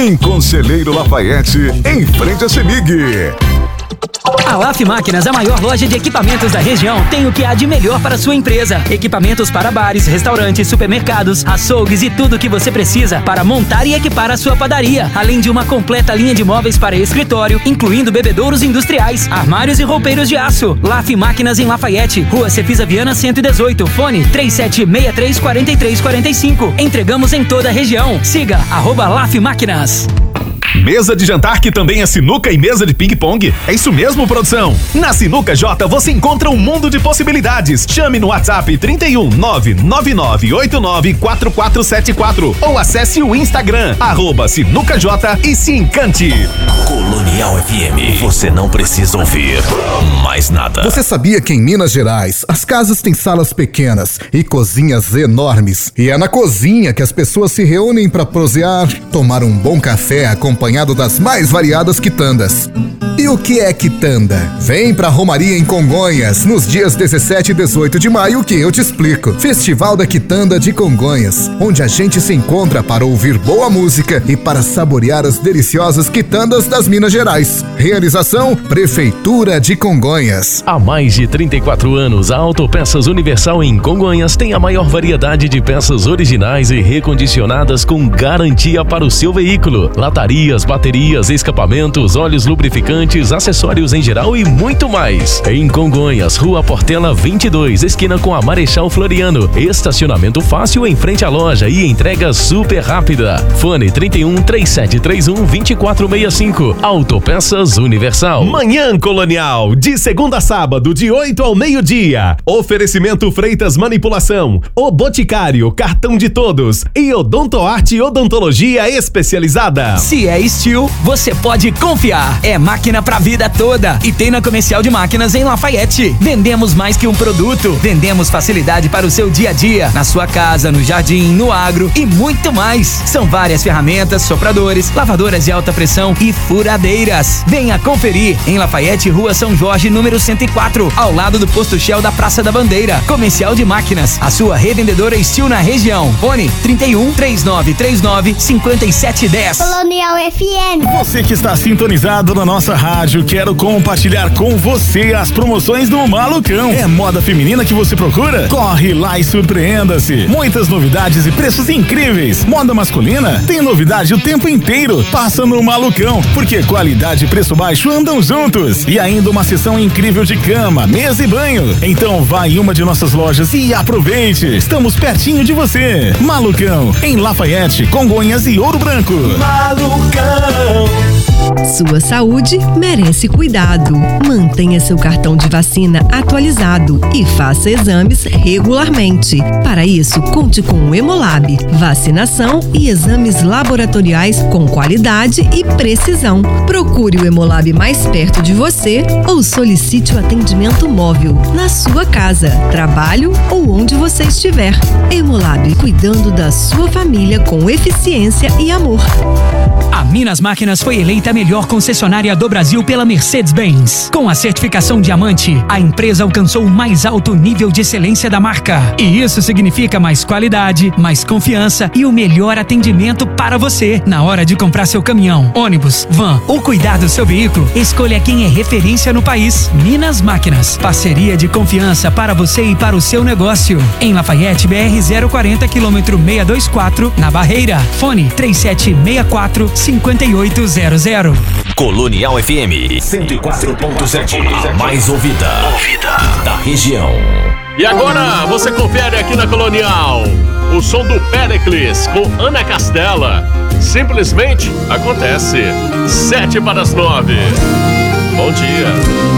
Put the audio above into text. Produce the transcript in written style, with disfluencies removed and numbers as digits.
em Conselheiro Lafayette, em frente a CEMIG. A LAF Máquinas, a maior loja de equipamentos da região, tem o que há de melhor para sua empresa. Equipamentos para bares, restaurantes, supermercados, açougues e tudo o que você precisa para montar e equipar a sua padaria. Além de uma completa linha de móveis para escritório, incluindo bebedouros industriais, armários e roupeiros de aço. LAF Máquinas em Lafayette, Rua Cefisa Viana 118, fone 3763-4345. Entregamos em toda a região. Siga @LAF Máquinas. Mesa de jantar que também é sinuca e mesa de ping-pong? É isso mesmo, produção? Na Sinuca J você encontra um mundo de possibilidades. Chame no WhatsApp 31 999894474 ou acesse o Instagram @SinucaJ e se encante. Colonial FM, você não precisa ouvir mais nada. Você sabia que em Minas Gerais as casas têm salas pequenas e cozinhas enormes? E é na cozinha que as pessoas se reúnem para prosear, tomar um bom café acompanhado das mais variadas quitandas. E o que é quitanda? Vem pra Romaria em Congonhas, nos dias 17 e 18 de maio que eu te explico. Festival da Quitanda de Congonhas, onde a gente se encontra para ouvir boa música e para saborear as deliciosas quitandas das Minas Gerais. Realização Prefeitura de Congonhas. Há mais de 34 anos, a Autopeças Universal em Congonhas tem a maior variedade de peças originais e recondicionadas com garantia para o seu veículo. Latarias, baterias, escapamentos, óleos lubrificantes, acessórios em geral e muito mais. Em Congonhas, Rua Portela 22, esquina com a Marechal Floriano. Estacionamento fácil em frente à loja e entrega super rápida. Fone 31 3731 2465. Autopeças Universal. Manhã Colonial, de segunda a sábado, de 8 ao meio-dia. Oferecimento Freitas Manipulação, O Boticário, Cartão de Todos e Odontoarte Odontologia Especializada. Se é Steel, você pode confiar. É máquina pra vida toda. E tem na Comercial de Máquinas em Lafayette. Vendemos mais que um produto. Vendemos facilidade para o seu dia a dia, na sua casa, no jardim, no agro e muito mais. São várias ferramentas, sopradores, lavadoras de alta pressão e furadeiras. Venha conferir em Lafayette, Rua São Jorge, número 104, ao lado do Posto Shell da Praça da Bandeira. Comercial de Máquinas, a sua revendedora Steel na região. Fone 31 3939 5710. Colonial FM. Você que está sintonizado na nossa rádio, quero compartilhar com você as promoções do Malucão. É moda feminina que você procura? Corre lá e surpreenda-se. Muitas novidades e preços incríveis. Moda masculina? Tem novidade o tempo inteiro. Passa no Malucão, porque qualidade e preço baixo andam juntos. E ainda uma seção incrível de cama, mesa e banho. Então vá em uma de nossas lojas e aproveite. Estamos pertinho de você. Malucão, em Lafayette, Congonhas e Ouro Branco. Malucão. Sua saúde merece cuidado. Mantenha seu cartão de vacina atualizado e faça exames regularmente. Para isso, conte com o Hemolab, vacinação e exames laboratoriais com qualidade e precisão. Procure o Hemolab mais perto de você ou solicite o atendimento móvel na sua casa, trabalho ou onde você estiver. Hemolab, cuidando da sua família com eficiência e amor. A Minas Máquinas foi eleita a melhor concessionária do Brasil pela Mercedes-Benz. Com a certificação Diamante, a empresa alcançou o mais alto nível de excelência da marca. E isso significa mais qualidade, mais confiança e o melhor atendimento para você. Na hora de comprar seu caminhão, ônibus, van ou cuidar do seu veículo, escolha quem é referência no país. Minas Máquinas, parceria de confiança para você e para o seu negócio. Em Lafayette, BR 040 km 624, na Barreira. Fone 3764-5800. Colonial FM 104.7, a mais ouvida da região. E agora você confere aqui na Colonial o som do Pericles com Ana Castela. Simplesmente acontece. 7 para as 9. Bom dia.